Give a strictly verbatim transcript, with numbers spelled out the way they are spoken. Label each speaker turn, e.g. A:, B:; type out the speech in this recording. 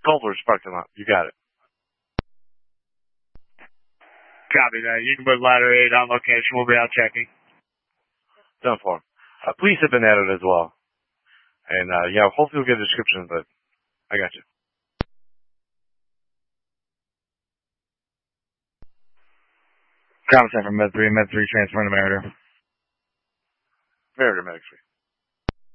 A: Culver's parking lot. You got it.
B: Copy that. You can put ladder eight on location. We'll be out checking.
A: Done for. Uh, police have been added as well. And, uh, yeah, hopefully we'll get a description, but I got you.
C: Ground center from Med three, Med three transferring to Meritor.
A: Meritor, Medic three.